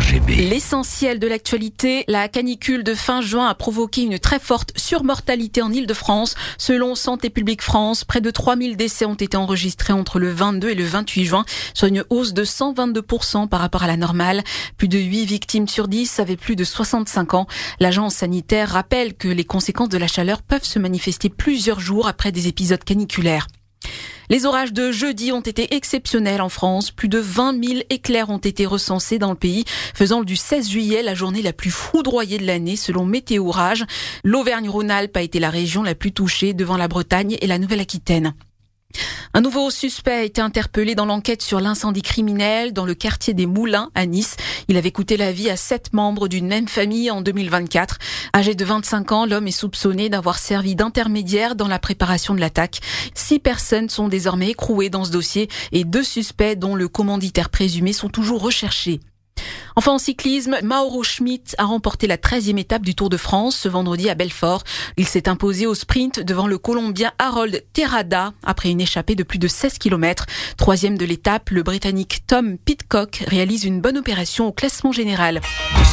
RGB. L'essentiel de l'actualité, la canicule de fin juin a provoqué une très forte surmortalité en Île-de-France. Selon Santé publique France, près de 3000 décès ont été enregistrés entre le 22 et le 28 juin, soit une hausse de 122% par rapport à la normale. Plus de 8 victimes sur 10 avaient plus de 65 ans. L'agence sanitaire rappelle que les conséquences de la chaleur peuvent se manifester plusieurs jours après des épisodes caniculaires. Les orages de jeudi ont été exceptionnels en France. Plus de 20 000 éclairs ont été recensés dans le pays, faisant du 16 juillet la journée la plus foudroyée de l'année selon Météo Orage. L'Auvergne-Rhône-Alpes a été la région la plus touchée devant la Bretagne et la Nouvelle-Aquitaine. Un nouveau suspect a été interpellé dans l'enquête sur l'incendie criminel dans le quartier des Moulins à Nice. Il avait coûté la vie à 7 membres d'une même famille en 2024. Âgé de 25 ans, l'homme est soupçonné d'avoir servi d'intermédiaire dans la préparation de l'attaque. 6 personnes sont désormais écrouées dans ce dossier et 2 suspects dont le commanditaire présumé sont toujours recherchés. Enfin en cyclisme, Mauro Schmid a remporté la 13e étape du Tour de France ce vendredi à Belfort. Il s'est imposé au sprint devant le Colombien Harold Terrada après une échappée de plus de 16 km. 3e de l'étape, le Britannique Tom Pidcock réalise une bonne opération au classement général.